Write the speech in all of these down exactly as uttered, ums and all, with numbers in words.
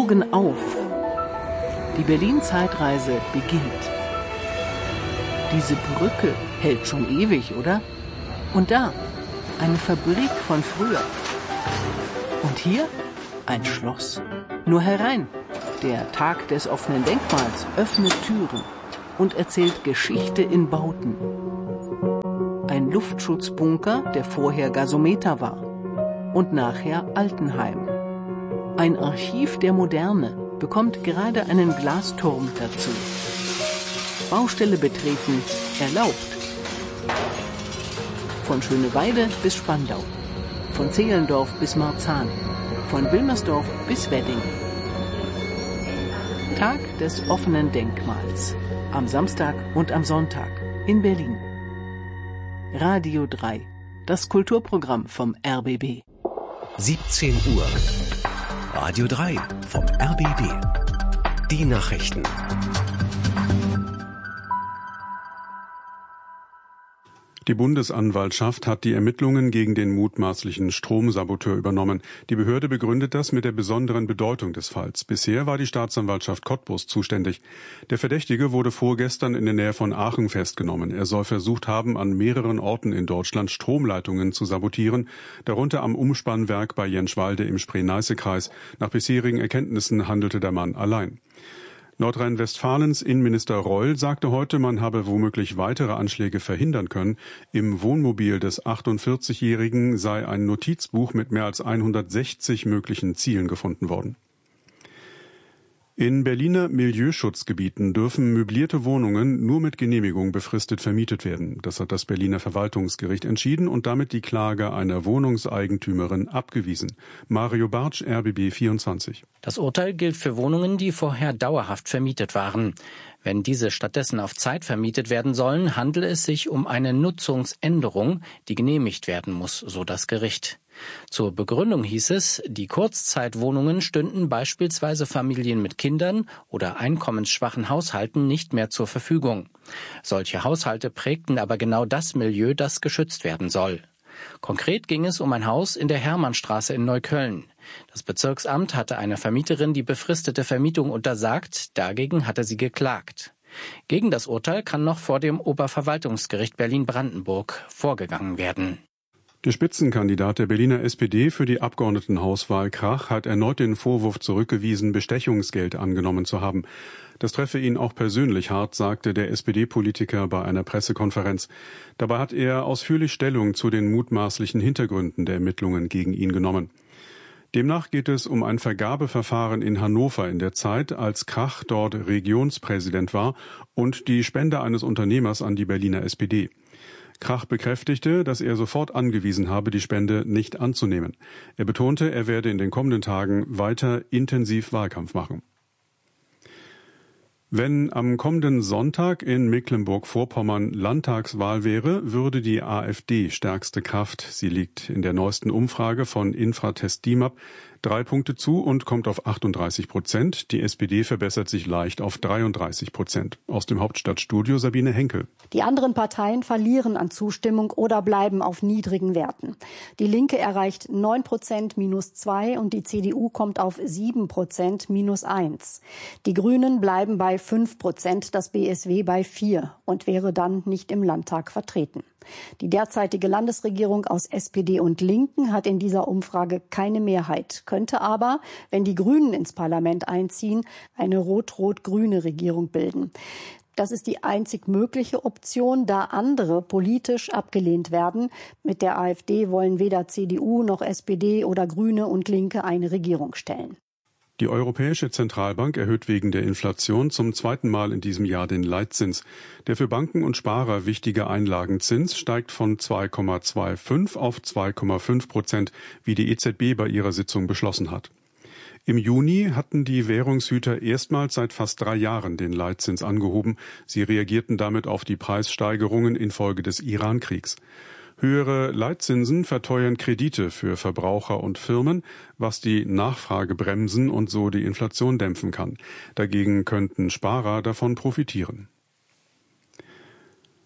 Augen auf. Die Berlin-Zeitreise beginnt. Diese Brücke hält schon ewig, oder? Und da, eine Fabrik von früher. Und hier ein Schloss. Nur herein. Der Tag des offenen Denkmals öffnet Türen und erzählt Geschichte in Bauten. Ein Luftschutzbunker, der vorher Gasometer war und nachher Altenheim. Ein Archiv der Moderne bekommt gerade einen Glasturm dazu. Baustelle betreten erlaubt. Von Schöneweide bis Spandau, von Zehlendorf bis Marzahn, von Wilmersdorf bis Wedding. Tag des offenen Denkmals. Am Samstag und am Sonntag in Berlin. Radio drei, das Kulturprogramm vom R B B. siebzehn Uhr. Radio drei vom R B B. Die Nachrichten. Die Bundesanwaltschaft hat die Ermittlungen gegen den mutmaßlichen Stromsaboteur übernommen. Die Behörde begründet das mit der besonderen Bedeutung des Falls. Bisher war die Staatsanwaltschaft Cottbus zuständig. Der Verdächtige wurde vorgestern in der Nähe von Aachen festgenommen. Er soll versucht haben, an mehreren Orten in Deutschland Stromleitungen zu sabotieren, darunter am Umspannwerk bei Jenschwalde im Spree-Neiße-Kreis. Nach bisherigen Erkenntnissen handelte der Mann allein. Nordrhein-Westfalens Innenminister Reul sagte heute, man habe womöglich weitere Anschläge verhindern können. Im Wohnmobil des achtundvierzigjährigen sei ein Notizbuch mit mehr als hundertsechzig möglichen Zielen gefunden worden. In Berliner Milieuschutzgebieten dürfen möblierte Wohnungen nur mit Genehmigung befristet vermietet werden. Das hat das Berliner Verwaltungsgericht entschieden und damit die Klage einer Wohnungseigentümerin abgewiesen. Mario Bartsch, R B B vierundzwanzig. Das Urteil gilt für Wohnungen, die vorher dauerhaft vermietet waren. Wenn diese stattdessen auf Zeit vermietet werden sollen, handelt es sich um eine Nutzungsänderung, die genehmigt werden muss, so das Gericht. Zur Begründung hieß es, die Kurzzeitwohnungen stünden beispielsweise Familien mit Kindern oder einkommensschwachen Haushalten nicht mehr zur Verfügung. Solche Haushalte prägten aber genau das Milieu, das geschützt werden soll. Konkret ging es um ein Haus in der Hermannstraße in Neukölln. Das Bezirksamt hatte einer Vermieterin die befristete Vermietung untersagt, dagegen hatte sie geklagt. Gegen das Urteil kann noch vor dem Oberverwaltungsgericht Berlin-Brandenburg vorgegangen werden. Der Spitzenkandidat der Berliner S P D für die Abgeordnetenhauswahl Krach hat erneut den Vorwurf zurückgewiesen, Bestechungsgeld angenommen zu haben. Das treffe ihn auch persönlich hart, sagte der S P D-Politiker bei einer Pressekonferenz. Dabei hat er ausführlich Stellung zu den mutmaßlichen Hintergründen der Ermittlungen gegen ihn genommen. Demnach geht es um ein Vergabeverfahren in Hannover in der Zeit, als Krach dort Regionspräsident war und die Spende eines Unternehmers an die Berliner S P D. Krach bekräftigte, dass er sofort angewiesen habe, die Spende nicht anzunehmen. Er betonte, er werde in den kommenden Tagen weiter intensiv Wahlkampf machen. Wenn am kommenden Sonntag in Mecklenburg-Vorpommern Landtagswahl wäre, würde die AfD stärkste Kraft. Sie liegt in der neuesten Umfrage von Infratest DIMAP drei Punkte zu und kommt auf achtunddreißig Prozent. Die S P D verbessert sich leicht auf dreiunddreißig Prozent. Aus dem Hauptstadtstudio Sabine Henkel. Die anderen Parteien verlieren an Zustimmung oder bleiben auf niedrigen Werten. Die Linke erreicht neun Prozent minus zwei und die C D U kommt auf sieben Prozent minus eins. Die Grünen bleiben bei fünf Prozent, das B S W bei vier und wäre dann nicht im Landtag vertreten. Die derzeitige Landesregierung aus S P D und Linken hat in dieser Umfrage keine Mehrheit, könnte aber, wenn die Grünen ins Parlament einziehen, eine rot-rot-grüne Regierung bilden. Das ist die einzig mögliche Option, da andere politisch abgelehnt werden. Mit der AfD wollen weder C D U noch S P D oder Grüne und Linke eine Regierung stellen. Die Europäische Zentralbank erhöht wegen der Inflation zum zweiten Mal in diesem Jahr den Leitzins. Der für Banken und Sparer wichtige Einlagenzins steigt von zwei Komma fünfundzwanzig auf zwei Komma fünf Prozent, wie die E Z B bei ihrer Sitzung beschlossen hat. Im Juni hatten die Währungshüter erstmals seit fast drei Jahren den Leitzins angehoben. Sie reagierten damit auf die Preissteigerungen infolge des Iran-Kriegs. Höhere Leitzinsen verteuern Kredite für Verbraucher und Firmen, was die Nachfrage bremsen und so die Inflation dämpfen kann. Dagegen könnten Sparer davon profitieren.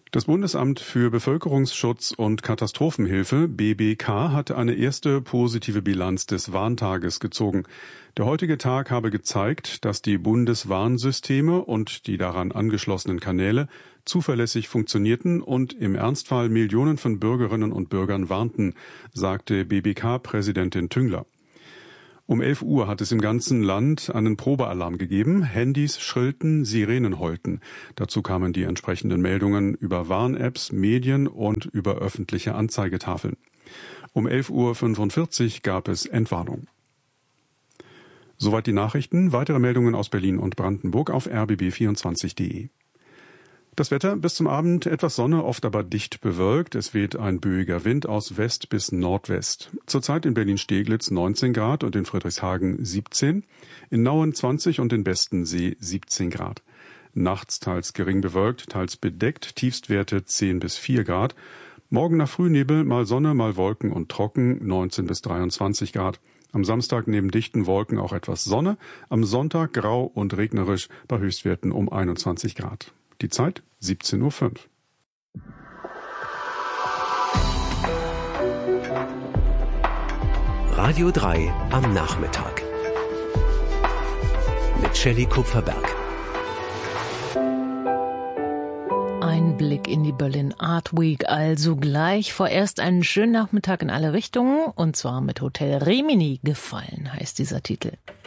Das Bundesamt für Bevölkerungsschutz und Katastrophenhilfe, B B K, hatte eine erste positive Bilanz des Warntages gezogen. Der heutige Tag habe gezeigt, dass die Bundeswarnsysteme und die daran angeschlossenen Kanäle zuverlässig funktionierten und im Ernstfall Millionen von Bürgerinnen und Bürgern warnten, sagte B B K-Präsidentin Tüngler. Um elf Uhr hat es im ganzen Land einen Probealarm gegeben. Handys schrillten, Sirenen heulten. Dazu kamen die entsprechenden Meldungen über Warn-Apps, Medien und über öffentliche Anzeigetafeln. Um elf Uhr fünfundvierzig gab es Entwarnung. Soweit die Nachrichten. Weitere Meldungen aus Berlin und Brandenburg auf r b b vierundzwanzig punkt d e. Das Wetter bis zum Abend etwas Sonne, oft aber dicht bewölkt. Es weht ein böiger Wind aus West bis Nordwest. Zurzeit in Berlin-Steglitz neunzehn Grad und in Friedrichshagen siebzehn, in Nauen zwanzig und in Bestensee siebzehn Grad. Nachts teils gering bewölkt, teils bedeckt, Tiefstwerte zehn bis vier Grad. Morgen nach Frühnebel mal Sonne, mal Wolken und trocken, neunzehn bis dreiundzwanzig Grad. Am Samstag neben dichten Wolken auch etwas Sonne, am Sonntag grau und regnerisch bei Höchstwerten um einundzwanzig Grad. Die Zeit siebzehn Uhr fünf. Radio drei am Nachmittag. Mit Shelley Kupferberg. Ein Blick in die Berlin Art Week, also gleich. Vorerst einen schönen Nachmittag in alle Richtungen, und zwar mit Hotel Rimini. Gefallen heißt dieser Titel.